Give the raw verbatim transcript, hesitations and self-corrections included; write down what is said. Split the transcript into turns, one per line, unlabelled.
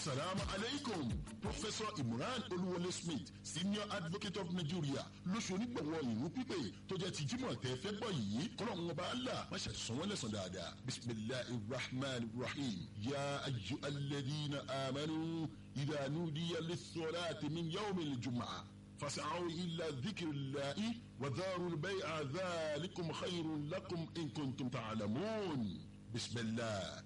Assalamu alaikum. Professor Imran Oluwole Smith, Senior Advocate of Nigeria, lóṣù onígbọ̀wọ́ ìrun pípé tó jẹ́ ti Jímọ̀ tẹ́ fẹ́ gbọ́ yìí kọ́lọ́hún ọba Allah má ṣe sàn wọ́n lẹ́sàn dáadáa. Bismillahir Rahmanir Rahim. Ya ayyuhalladhina amanu idha nudiya lis-salati min yawmil jumu'ah fas'aw ila dhikrillahi wa dharul bay'a dhalikum khayrun lakum in kuntum ta'lamun. Bismillah.